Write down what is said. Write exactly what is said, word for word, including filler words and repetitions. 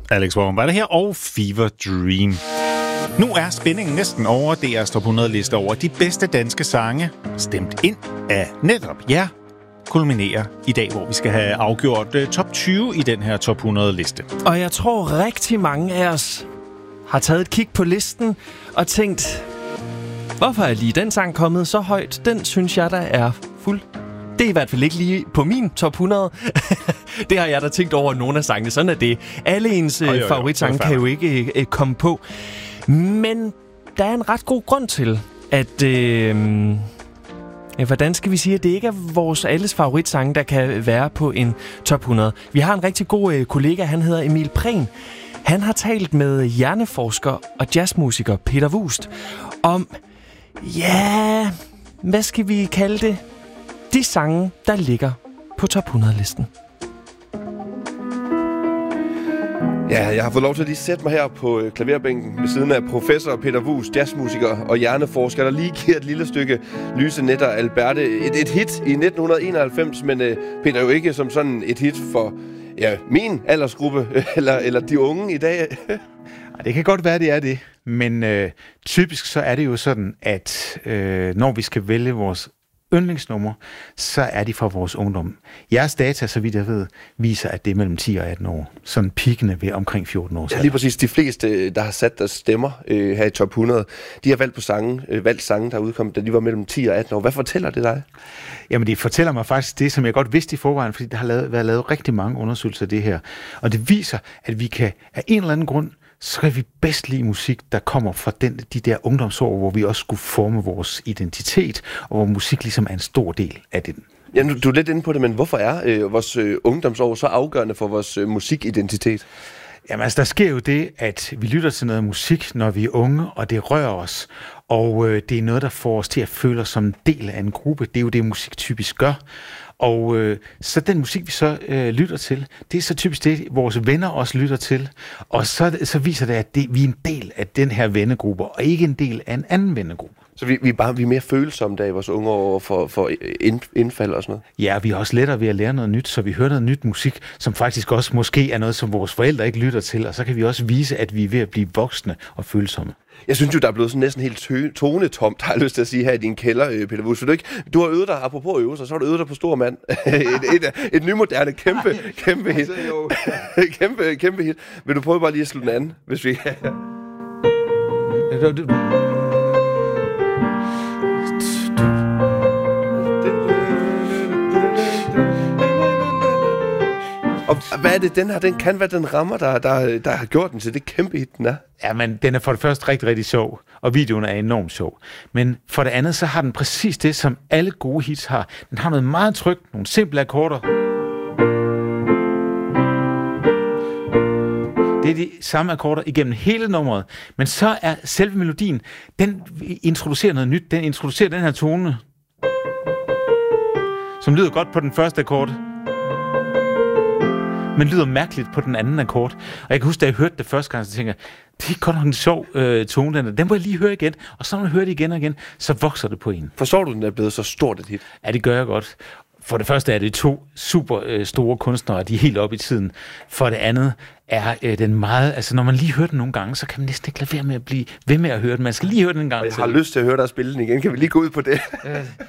Alex Wurmberg her og Fever Dream. Nu er spændingen næsten over D R's top hundrede liste over de bedste danske sange, stemt ind af netop jer, kulminerer i dag, hvor vi skal have afgjort uh, top tyve i den her top hundrede liste. Og jeg tror rigtig mange af os har taget et kig på listen og tænkt, hvorfor er lige den sang kommet så højt? Den synes jeg, der er fuld. Det er i hvert fald ikke lige på min top hundrede. Det har jeg da tænkt over nogle af sangene. Sådan er det. Alle ens oh, favoritsange kan jo ikke øh, komme på. Men der er en ret god grund til, at... Øh, ja, hvordan skal vi sige, at det ikke er vores alles favoritsange, der kan være på en top hundrede. Vi har en rigtig god øh, kollega, han hedder Emil Prehn. Han har talt med hjerneforsker og jazzmusiker Peter Vuust om... Ja... Hvad skal vi kalde det? De sange, der ligger på top hundrede-listen. Ja, jeg har fået lov til at lige sætte mig her på klaverbænken ved siden af professor Peter Vuust, jazzmusiker og hjerneforsker, der lige giver et lille stykke Lyse Nætter Alberte. Et, et hit i nitten enoghalvfems, men uh, Peter, jo ikke som sådan et hit for ja, min aldersgruppe, eller, eller de unge i dag. Det kan godt være, det er det, men øh, typisk så er det jo sådan, at øh, når vi skal vælge vores yndlingsnummer, så er de fra vores ungdom. Jeres data, så vidt jeg ved, viser, at det er mellem ti og atten år. Sådan pikkende ved omkring fjorten år. Ja, lige præcis. De fleste, der har sat deres stemmer øh, her i top hundrede, de har valgt på sange, øh, valgt sange, der er udkommet, da de var mellem ti og atten år. Hvad fortæller det dig? Jamen, det fortæller mig faktisk det, som jeg godt vidste i forvejen, fordi der har lavet, været lavet rigtig mange undersøgelser af det her. Og det viser, at vi kan af en eller anden grund så kan vi bedst lide musik, der kommer fra den, de der ungdomsår, hvor vi også skulle forme vores identitet, og hvor musik ligesom er en stor del af den. Ja, nu, du er lidt inde på det, men hvorfor er øh, vores øh, ungdomsår så afgørende for vores øh, musikidentitet? Jamen altså, der sker jo det, at vi lytter til noget musik, når vi er unge, og det rører os. Og øh, det er noget, der får os til at føle os som en del af en gruppe. Det er jo det, musik typisk gør. Og øh, så den musik, vi så øh, lytter til, det er så typisk det, vores venner også lytter til. Og så, så viser det, at det, vi er en del af den her vennegruppe, og ikke en del af en anden vennegruppe. Så vi, vi, er bare, vi er mere følsomme der i vores unge år for, for ind, indfald og sådan noget? Ja, vi er også lettere ved at lære noget nyt, så vi hører noget nyt musik, som faktisk også måske er noget, som vores forældre ikke lytter til. Og så kan vi også vise, at vi er ved at blive voksne og følsomme. Jeg synes jo, der er blevet sådan næsten helt tø- tonetomt, har jeg lyst til at sige, her i din kælder, Peter Vuust. Du, ikke? Du har øvet dig, apropos øvelser, så har du øvet dig på stor mand. et, et, et nymoderne, kæmpe, kæmpe hit. kæmpe, kæmpe hit. Vil du prøve bare lige at slutte den anden, hvis vi... Og hvad er det, den her? Den kan, hvad den rammer, der, der, der har gjort den til det kæmpe hit, den er. Ja, men den er for det første rigtig, rigtig sjov, og videoen er enormt sjov. Men for det andet, så har den præcis det, som alle gode hits har. Den har noget meget trygt, nogle simple akkorder. Det er de samme akkorder igennem hele nummeret. Men så er selve melodien, den introducerer noget nyt. Den introducerer den her tone, som lyder godt på den første akkord, men lyder mærkeligt på den anden akkord. Og jeg kan huske, da jeg hørte det første gang, så tænker jeg, det er godt nok en sjov øh, tone, den der. Den må jeg lige høre igen. Og så når man hører det igen og igen, så vokser det på en. Forstår du, den er blevet så stort et hit? Ja, det gør jeg godt. For det første er det to super øh, store kunstnere, de er helt oppe i tiden. For det andet er øh, den meget... Altså, når man lige hører den nogle gange, så kan man næsten ikke lade være med at blive ved med at høre den. Man skal lige høre den en gang til. Jeg til. har lyst til at høre dig spille den igen. Kan vi lige gå ud på det?